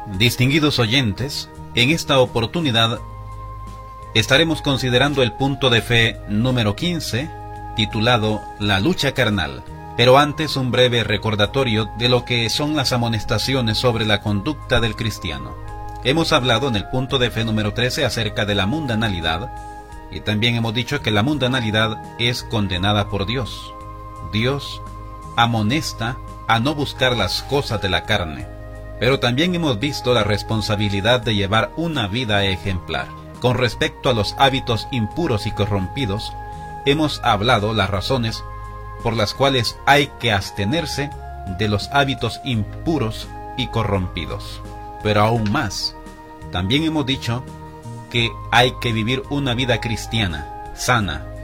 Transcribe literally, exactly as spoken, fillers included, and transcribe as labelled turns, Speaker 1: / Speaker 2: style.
Speaker 1: Distinguidos oyentes, en esta oportunidad estaremos considerando el punto de fe número quince, titulado La lucha carnal. Pero antes un breve recordatorio de lo que son las amonestaciones sobre la conducta del cristiano. Hemos hablado en el punto de fe número trece acerca de la mundanalidad, y también hemos dicho que la mundanalidad es condenada por Dios. Dios amonesta a no buscar las cosas de la carne, pero también hemos visto la responsabilidad de llevar una vida ejemplar. Con respecto a los hábitos impuros y corrompidos, hemos hablado las razones por las cuales hay que abstenerse de los hábitos impuros y corrompidos. Pero aún más, también hemos dicho que hay que vivir una vida cristiana, sana,